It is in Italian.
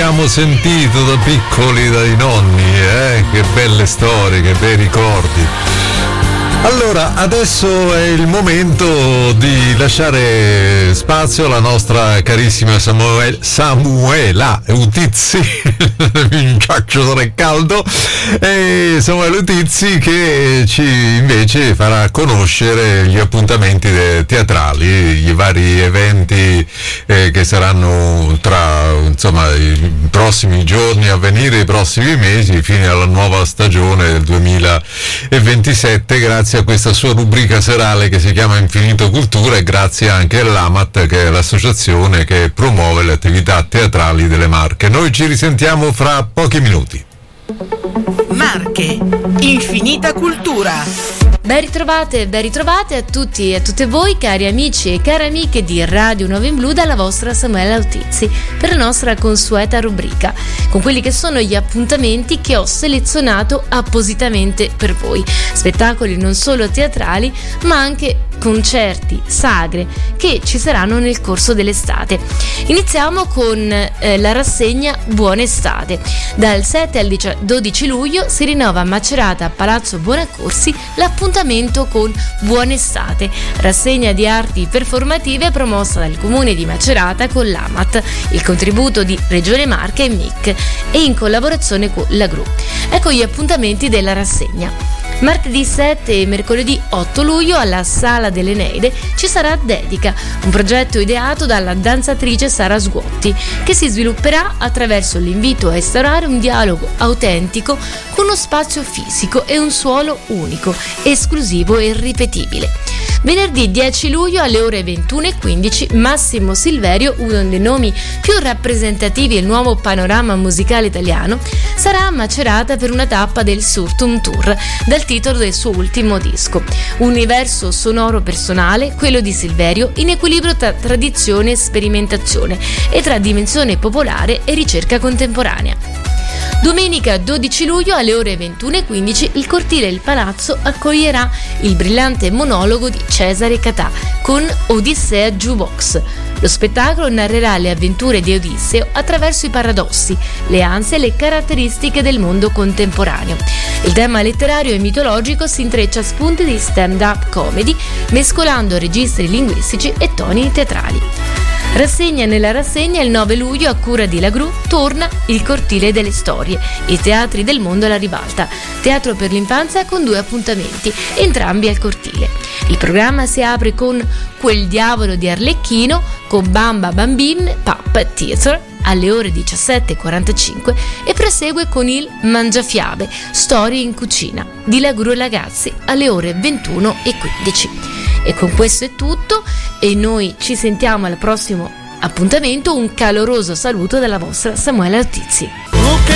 abbiamo sentito da piccoli dai nonni, che belle storie, che bei ricordi. Allora, adesso è il momento di lasciare spazio alla nostra carissima Samuela Utizzi, mi incaccio tre caldo, e Samuela Utizzi che ci invece farà conoscere gli appuntamenti teatrali, i vari eventi che saranno tra i prossimi giorni a venire, i prossimi mesi, fino alla nuova stagione del 2027, grazie a questa sua rubrica serale che si chiama Infinito Cultura, e grazie anche all'AMAT, che è l'associazione che promuove le attività teatrali delle Marche. Noi ci risentiamo fra pochi minuti. Marche, Infinita Cultura. Ben ritrovate a tutti e a tutte voi, cari amici e care amiche di Radio Nuovo in Blu, dalla vostra Samuela Utizzi per la nostra consueta rubrica, con quelli che sono gli appuntamenti che ho selezionato appositamente per voi. Spettacoli non solo teatrali, ma anche concerti, sagre che ci saranno nel corso dell'estate. Iniziamo con la rassegna Buona Estate. Dal 7 al 12 luglio si rinnova a Macerata, a Palazzo Buonaccorsi, l'appuntamento con Buona Estate, rassegna di arti performative promossa dal Comune di Macerata con l'AMAT, il contributo di Regione Marche e MIC, e in collaborazione con la GRU. Ecco gli appuntamenti della rassegna. Martedì 7 e mercoledì 8 luglio alla Sala dell'Eneide ci sarà Dedica, un progetto ideato dalla danzatrice Sara Sguotti, che si svilupperà attraverso l'invito a instaurare un dialogo autentico con uno spazio fisico e un suono unico, esclusivo e irripetibile. Venerdì 10 luglio alle ore 21:15 Massimo Silverio, uno dei nomi più rappresentativi del nuovo panorama musicale italiano, sarà a Macerata per una tappa del Surtum Tour, dal titolo del suo ultimo disco. Universo sonoro personale, quello di Silverio, in equilibrio tra tradizione e sperimentazione, e tra dimensione popolare e ricerca contemporanea. Domenica 12 luglio alle ore 21:15 il cortile Il Palazzo accoglierà il brillante monologo di Cesare Catà con Odissea Jukebox. Lo spettacolo narrerà le avventure di Odisseo attraverso i paradossi, le ansie e le caratteristiche del mondo contemporaneo. Il tema letterario e mitologico si intreccia a spunti di stand-up comedy, mescolando registri linguistici e toni teatrali. Rassegna nella rassegna. Il 9 luglio, a cura di La Gru, torna il Cortile delle Storie, i teatri del mondo alla ribalta, teatro per l'infanzia con 2 appuntamenti, entrambi al cortile. Il programma si apre con Quel diavolo di Arlecchino con Bamba Bambin Puppet Theater alle ore 17:45 e prosegue con il Mangiafiabe, Storie in cucina di La Gru Ragazzi alle ore 21:15. E con questo è tutto, e noi ci sentiamo al prossimo appuntamento. Un caloroso saluto dalla vostra Samuela Utizzi.